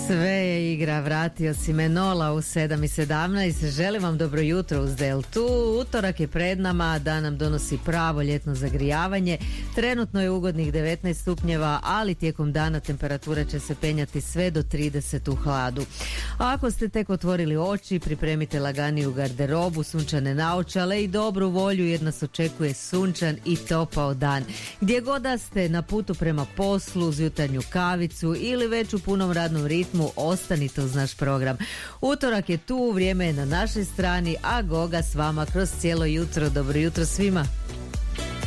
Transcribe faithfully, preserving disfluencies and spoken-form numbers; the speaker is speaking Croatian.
Sve je igra, vratio si me Nola u sedam i sedamnaest. Želim vam dobro jutro uz Deltu. Utorak je pred nama, da nam donosi pravo ljetno zagrijavanje. Trenutno je ugodnih devetnaest stupnjeva, ali tijekom dana temperatura će se penjati sve do trideset u hladu. A ako ste tek otvorili oči, pripremite laganiju garderobu, sunčane naočale i dobru volju, jer nas očekuje sunčan i topao dan. Gdje god da ste, na putu prema poslu, uz jutarnju kavicu ili već u punom radnom ritmu, ostanite uz naš program. Utorak je tu, vrijeme je na našoj strani, a Goga s vama kroz cijelo jutro. Dobro jutro svima.